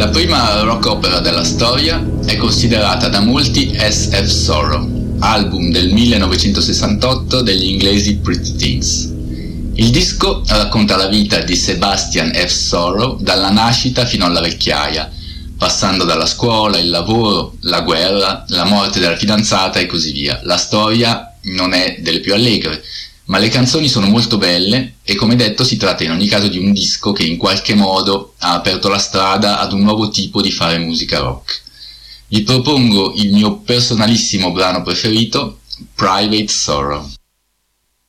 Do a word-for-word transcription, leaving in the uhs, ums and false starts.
La prima rock opera della storia è considerata da molti S F Sorrow, album del millenovecentosessantotto degli inglesi Pretty Things. Il disco racconta la vita di Sebastian F. Sorrow dalla nascita fino alla vecchiaia, passando dalla scuola, il lavoro, la guerra, la morte della fidanzata e così via. La storia non è delle più allegre, ma le canzoni sono molto belle e, come detto, si tratta in ogni caso di un disco che in qualche modo ha aperto la strada ad un nuovo tipo di fare musica rock. Vi propongo il mio personalissimo brano preferito, Private Sorrow.